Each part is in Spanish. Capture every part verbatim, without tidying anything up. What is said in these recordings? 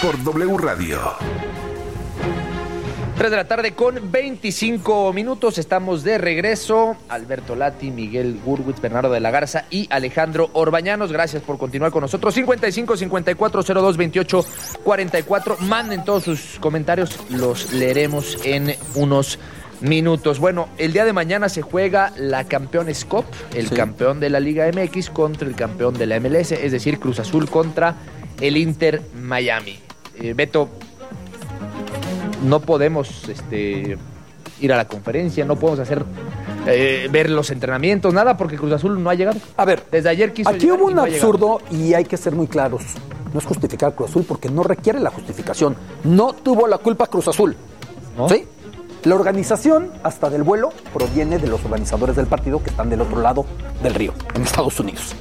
por W Radio. tres de la tarde con veinticinco minutos. Estamos de regreso. Alberto Lati, Miguel Gurwitz, Bernardo de la Garza y Alejandro Orbañanos. Gracias por continuar con nosotros. cincuenta y cinco cincuenta y cuatro cero dos veintiocho cuarenta y cuatro. Manden todos sus comentarios. Los leeremos en unos minutos. Bueno, el día de mañana se juega la Campeones Cup, el sí. campeón de la Liga M X contra el campeón de la M L S, es decir, Cruz Azul contra el Inter Miami. Eh, Beto, no podemos este, ir a la conferencia, no podemos hacer eh, ver los entrenamientos, nada, porque Cruz Azul no ha llegado. A ver, desde ayer quiso aquí hubo un no absurdo y hay que ser muy claros. No es justificar a Cruz Azul porque no requiere la justificación. No tuvo la culpa Cruz Azul. ¿No? ¿Sí? La organización, hasta del vuelo, proviene de los organizadores del partido que están del otro lado del río, en Estados Unidos.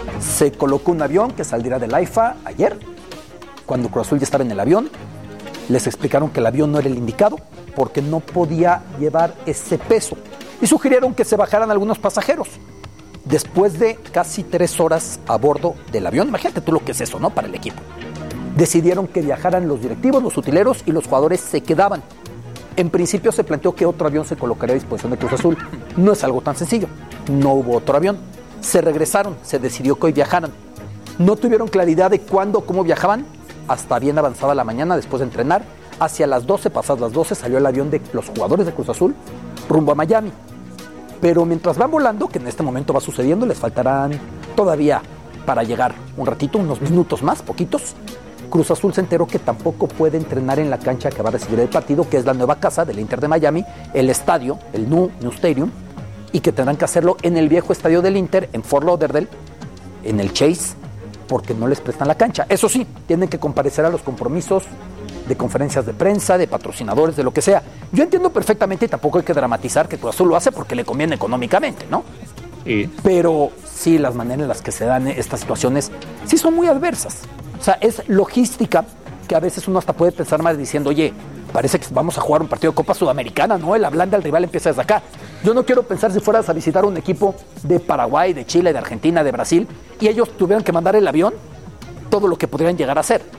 Se colocó un avión que saldría del A I F A ayer, cuando Cruz Azul ya estaba en el avión. Les explicaron que el avión no era el indicado porque no podía llevar ese peso. Y sugirieron que se bajaran algunos pasajeros. Después de casi tres horas a bordo del avión, imagínate tú lo que es eso, ¿no? Para el equipo. Decidieron que viajaran los directivos, los utileros y los jugadores se quedaban. En principio se planteó que otro avión se colocaría a disposición de Cruz Azul. No es algo tan sencillo. No hubo otro avión. Se regresaron, se decidió que hoy viajaran. No tuvieron claridad de cuándo o cómo viajaban. Hasta bien avanzada la mañana, después de entrenar, hacia las doce, pasadas las doce, salió el avión de los jugadores de Cruz Azul rumbo a Miami. Pero mientras van volando, que en este momento va sucediendo, les faltarán todavía para llegar un ratito, unos minutos más, poquitos. Cruz Azul se enteró que tampoco puede entrenar en la cancha que va a recibir el partido, que es la nueva casa del Inter de Miami, el estadio, el New, New Stadium, y que tendrán que hacerlo en el viejo estadio del Inter, en Fort Lauderdale, en el Chase, porque no les prestan la cancha. Eso sí, tienen que comparecer a los compromisos de conferencias de prensa, de patrocinadores, de lo que sea. Yo entiendo perfectamente y tampoco hay que dramatizar que Cruz Azul lo hace porque le conviene económicamente, ¿no? Sí. Pero sí, las maneras en las que se dan estas situaciones sí son muy adversas. O sea, es logística que a veces uno hasta puede pensar más diciendo, oye, parece que vamos a jugar un partido de Copa Sudamericana, ¿no? El ablanda al rival empieza desde acá. Yo no quiero pensar si fueras a visitar un equipo de Paraguay, de Chile, de Argentina, de Brasil, y ellos tuvieran que mandar el avión, todo lo que podrían llegar a hacer.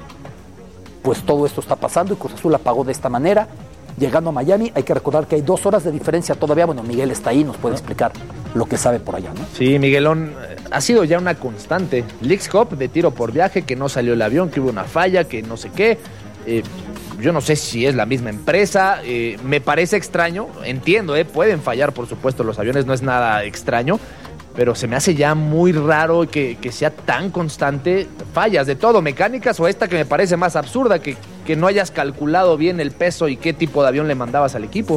Pues todo esto está pasando y Cruz Azul la pagó de esta manera. Llegando a Miami, hay que recordar que hay dos horas de diferencia todavía. Bueno, Miguel está ahí, nos puede explicar lo que sabe por allá, ¿no? Sí, Miguelón, ha sido ya una constante. Leagues Cup de tiro por viaje, que no salió el avión, que hubo una falla, que no sé qué. Eh, yo no sé si es la misma empresa. Eh, me parece extraño, entiendo, eh, pueden fallar, por supuesto, los aviones, no es nada extraño. Pero se me hace ya muy raro que, que sea tan constante. Fallas de todo, mecánicas o esta que me parece más absurda, que, que no hayas calculado bien el peso y qué tipo de avión le mandabas al equipo.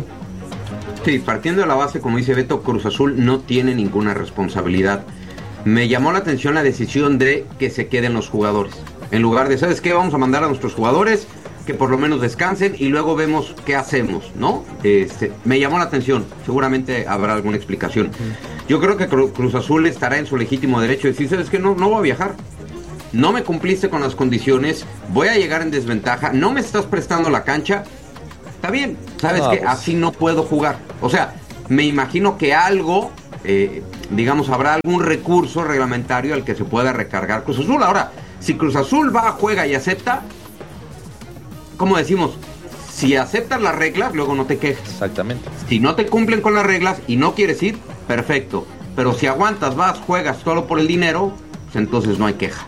Sí, partiendo de la base, como dice Beto, Cruz Azul no tiene ninguna responsabilidad. Me llamó la atención la decisión de que se queden los jugadores. En lugar de, ¿sabes qué? Vamos a mandar a nuestros jugadores que por lo menos descansen y luego vemos qué hacemos, ¿no? Este, me llamó la atención, seguramente habrá alguna explicación. Yo creo que Cruz Azul estará en su legítimo derecho de decir, ¿sabes qué? No, no voy a viajar. No me cumpliste con las condiciones, voy a llegar en desventaja, no me estás prestando la cancha. Está bien, ¿sabes no, qué? Pues... Así no puedo jugar. O sea, me imagino que algo, eh, digamos, habrá algún recurso reglamentario al que se pueda recargar Cruz Azul. Ahora, si Cruz Azul va, juega y acepta, ¿cómo decimos? Si aceptas las reglas, luego no te quejes. Exactamente. Si no te cumplen con las reglas y no quieres ir, perfecto. Pero si aguantas, vas, juegas solo por el dinero, pues entonces no hay queja.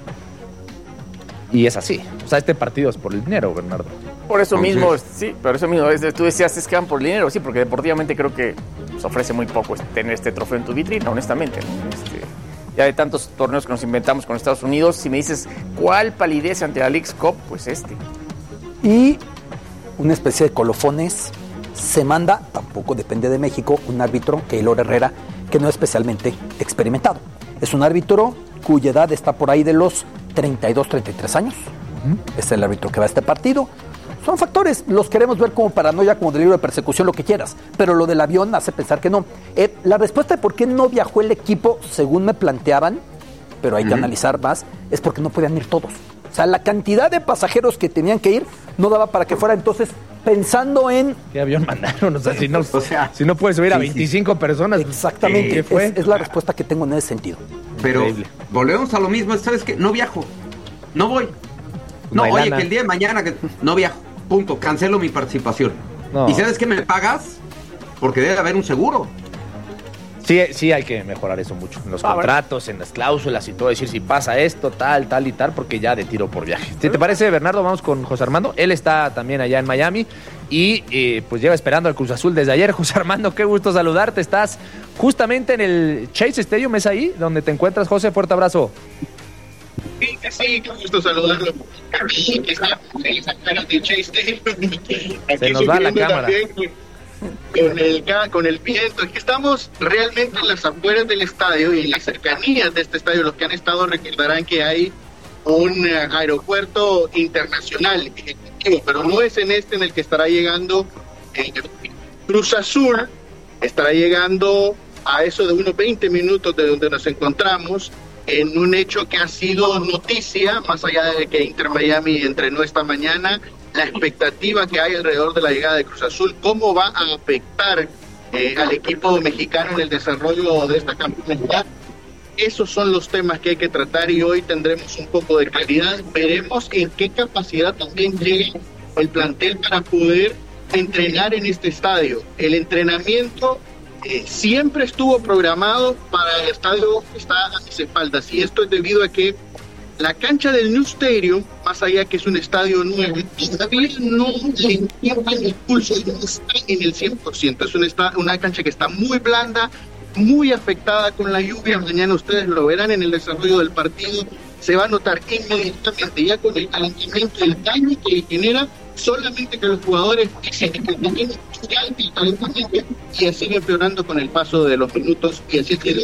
Y es así. O sea, este partido es por el dinero, Bernardo. Por eso Entonces, mismo, sí, por eso mismo, es, tú decías, es que van por el dinero, sí, porque deportivamente creo que pues, ofrece muy poco tener este trofeo en tu vitrina, honestamente. Este, ya de tantos torneos que nos inventamos con Estados Unidos, si me dices, ¿cuál palidez ante la Leagues Cup? Pues este. Y una especie de colofones se manda, tampoco depende de México, un árbitro, Keylor Herrera, que no es especialmente experimentado. Es un árbitro cuya edad está por ahí de los treinta y dos, treinta y tres años. Uh-huh. Es el árbitro que va a este partido. Son factores, los queremos ver como paranoia, como delirio de persecución, lo que quieras. Pero lo del avión hace pensar que no. Eh, la respuesta de por qué no viajó el equipo, según me planteaban, pero hay que uh-huh. analizar más, es porque no podían ir todos. O sea, la cantidad de pasajeros que tenían que ir no daba para que fuera. Entonces, pensando en... ¿Qué avión mandaron? O sea, si no, o sea, si no puedes subir sí, a veinticinco sí. personas. Exactamente, ¿qué fue? Es, es la respuesta que tengo en ese sentido. Pero Increíble. Volvemos a lo mismo, ¿sabes qué? No viajo, no voy. No, hay oye, lana. que el día de mañana que no viajo, punto, cancelo mi participación. No. ¿Y sabes qué me pagas? Porque debe haber un seguro. Sí, sí hay que mejorar eso mucho. En los Ah, contratos, en las cláusulas y todo. Decir si pasa esto, tal, tal y tal, porque ya de tiro por viaje. ¿Sí te parece, Bernardo? Vamos con José Armando. Él está también allá en Miami y eh, pues lleva esperando al Cruz Azul desde ayer. José Armando, qué gusto saludarte. Estás justamente en el Chase Stadium, ¿es ahí donde te encuentras, José? Fuerte abrazo. Sí, sí, qué gusto saludarlo. Aquí está en las afueras de Chase Stadium. Se nos va la sufriendo cámara. también Con el, ca- con el viento. Es que estamos realmente en las afueras del estadio y en las cercanías de este estadio. Los que han estado recordarán que hay un eh, aeropuerto internacional ejecutivo, pero no es en este en el que estará llegando eh, Cruz Azul. Estará llegando a eso de unos veinte minutos de donde nos encontramos, en un hecho que ha sido noticia, más allá de que Inter Miami entrenó esta mañana, la expectativa que hay alrededor de la llegada de Cruz Azul, cómo va a afectar eh, al equipo mexicano en el desarrollo de esta campeonato. Esos son los temas que hay que tratar y hoy tendremos un poco de claridad. Veremos en qué capacidad también llega el plantel para poder entrenar en este estadio. El entrenamiento eh, siempre estuvo programado para el estadio que está a mis espaldas, y esto es debido a que la cancha del New Stadium, más allá que es un estadio nuevo, todavía no le entiende el pulso, no está en el cien por ciento. Es una, esta- una cancha que está muy blanda, muy afectada con la lluvia. Mañana ustedes lo verán en el desarrollo del partido. Se va a notar inmediatamente ya con el calentamiento, el daño que genera, solamente que los jugadores se calentamiento y calentamiento, y así empeorando con el paso de los minutos, y así quedó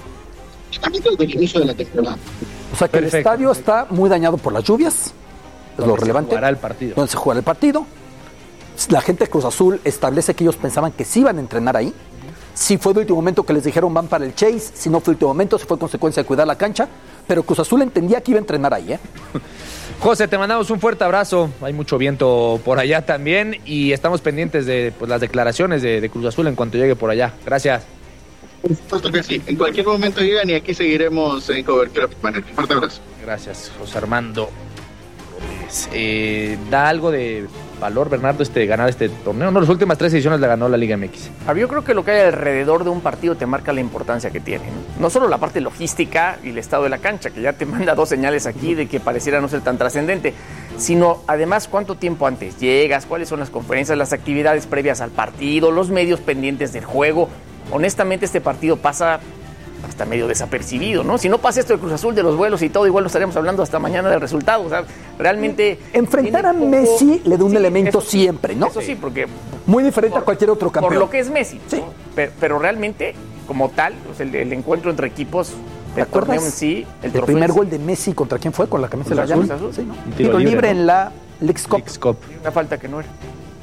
desde el inicio de la temporada. O sea que Perfecto. el estadio está muy dañado por las lluvias, es lo Donde se relevante. jugará el partido. Donde se jugará el partido. La gente de Cruz Azul establece que ellos pensaban que sí iban a entrenar ahí. Si fue de último momento que les dijeron van para el Chase, si no fue de último momento, si fue consecuencia de cuidar la cancha. Pero Cruz Azul entendía que iba a entrenar ahí, ¿eh? José, te mandamos un fuerte abrazo. Hay mucho viento por allá también y estamos pendientes de pues, las declaraciones de, de Cruz Azul en cuanto llegue por allá. Gracias. Por supuesto que sí. En cualquier momento llegan y aquí seguiremos en cobertura permanente. Fuerte abrazo. Gracias, José Armando. López. Eh, ¿Da algo de valor, Bernardo, este ganar este torneo? No, las últimas tres ediciones la ganó la Liga M X. A ver, yo creo que lo que hay alrededor de un partido te marca la importancia que tiene, ¿no? No solo la parte logística y el estado de la cancha, que ya te manda dos señales aquí de que pareciera no ser tan trascendente, sino además cuánto tiempo antes llegas, cuáles son las conferencias, las actividades previas al partido, los medios pendientes del juego. Honestamente, este partido pasa hasta medio desapercibido, ¿no? Si no pasa esto de Cruz Azul, de los vuelos y todo, igual no estaríamos hablando hasta mañana del resultado. O sea, realmente... Enfrentar a tiene poco- Messi le da un Sí, elemento eso sí, siempre, ¿no? Eso sí, porque... Muy diferente por- a cualquier otro campeón. Por lo que es Messi. Sí. ¿no? Pero, pero realmente, como tal, pues, el, el encuentro entre equipos, ¿Te el torneo acuerdas? en sí, el, El, trofeo primer en sí, gol de Messi, ¿contra quién fue? ¿Con la camisa de la Contra Azul? Cruz Azul. Sí, ¿no? Un Tiro, libre, ¿no? en la Leagues Cup. Leagues Cup. una falta que no era.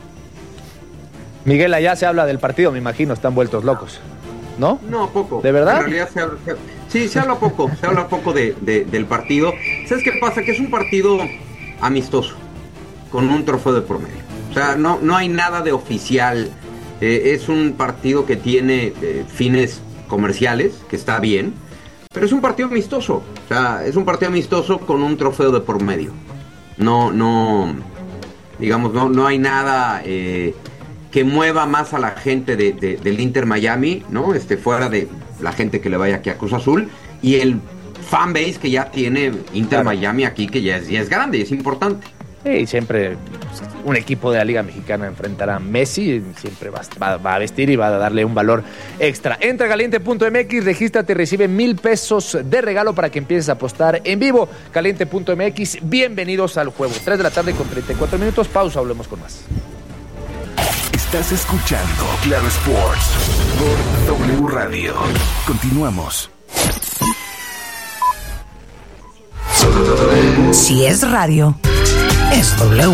Miguel, allá se habla del partido, me imagino, están vueltos locos. ¿No? No, poco. ¿De verdad? En realidad se habla, se- sí, se habla poco, se habla poco de, de- del partido. ¿Sabes qué pasa? Que es un partido amistoso, con un trofeo de por medio. O sea, no, no hay nada de oficial. Eh, es un partido que tiene eh, fines comerciales, que está bien, pero es un partido amistoso. O sea, es un partido amistoso con un trofeo de por medio. No, no, digamos, no, no hay nada... eh, que mueva más a la gente de, de- del Inter Miami, ¿no? Este, fuera de la gente que le vaya aquí a Cruz Azul, y el fanbase que ya tiene Inter Claro. Miami aquí, que ya es, ya es grande y es importante. Sí, siempre pues, un equipo de la Liga Mexicana enfrentará a Messi, siempre va, va- va a vestir y va a darle un valor extra. Entra a caliente punto m x, regístrate y recibe mil pesos de regalo para que empieces a apostar en vivo. caliente punto m x, bienvenidos al juego. tres de la tarde con treinta y cuatro minutos, pausa, hablemos con más. Estás escuchando Claro Sports por W Radio. Continuamos. Si es radio, es W.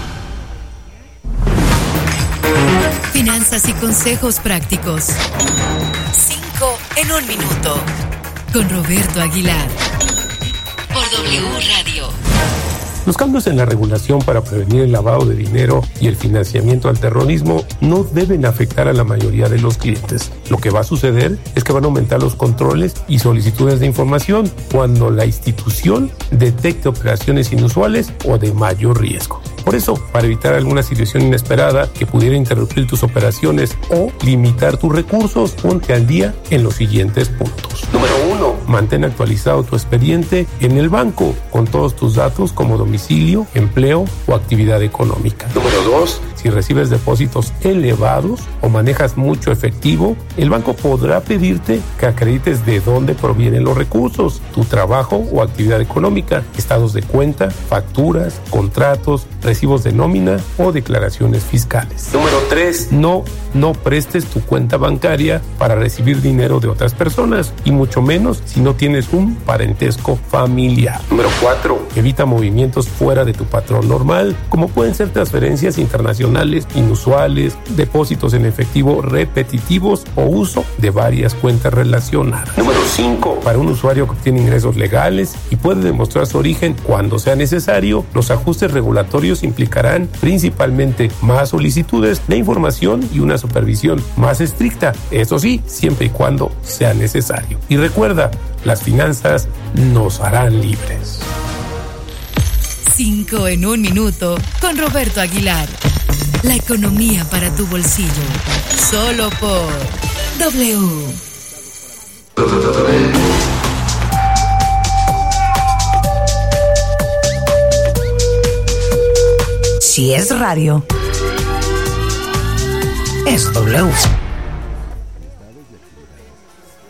Finanzas y consejos prácticos. Cinco en un minuto. Con Roberto Aguilar. Por W Radio. Los cambios en la regulación para prevenir el lavado de dinero y el financiamiento al terrorismo no deben afectar a la mayoría de los clientes. Lo que va a suceder es que van a aumentar los controles y solicitudes de información cuando la institución detecte operaciones inusuales o de mayor riesgo. Por eso, para evitar alguna situación inesperada que pudiera interrumpir tus operaciones o limitar tus recursos, ponte al día en los siguientes puntos. Número uno. Mantén actualizado tu expediente en el banco con todos tus datos como domicilio, empleo o actividad económica. Número dos. Si recibes depósitos elevados o manejas mucho efectivo, el banco podrá pedirte que acredites de dónde provienen los recursos, tu trabajo o actividad económica, estados de cuenta, facturas, contratos, recibos de nómina o declaraciones fiscales. Número tres. No, no prestes tu cuenta bancaria para recibir dinero de otras personas y mucho menos si no tienes un parentesco familiar. Número cuatro. Evita movimientos fuera de tu patrón normal, como pueden ser transferencias internacionales inusuales, depósitos en efectivo repetitivos o uso de varias cuentas relacionadas. Número cinco. Para un usuario que obtiene ingresos legales y puede demostrar su origen cuando sea necesario, los ajustes regulatorios implicarán principalmente más solicitudes de información y una supervisión más estricta, eso sí, siempre y cuando sea necesario. Y recuerda, las finanzas nos harán libres. Cinco en un minuto con Roberto Aguilar. La economía para tu bolsillo. Solo por W. Si es radio, es W.